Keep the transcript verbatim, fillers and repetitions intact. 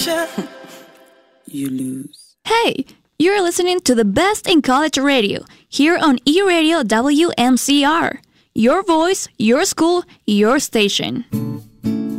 You lose. Hey, you're listening to the best in college radio here on E-Radio W M C R. Your voice, your school, your station.